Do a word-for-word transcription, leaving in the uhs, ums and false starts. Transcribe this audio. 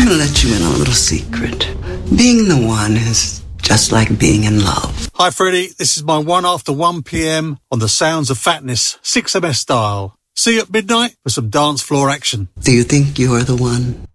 I'm gonna let you in on a little secret. Being the one is just like being in love. Hi, Freddie. This is my one after one p.m. on the Sounds of Fatness, six M S style. See you at midnight for some dance floor action. Do you think you're the one?